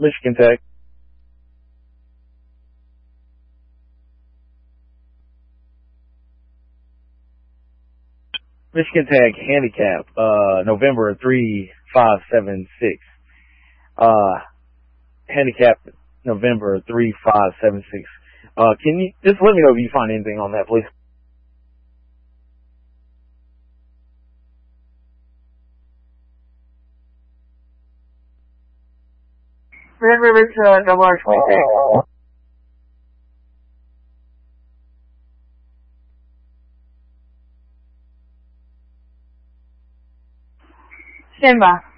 Michigan Tech. Michigan Tech handicap, November 3576. Handicap November 3576. Can you just let me know if you find anything on that, please? Red Rivers, double R26. Stand by.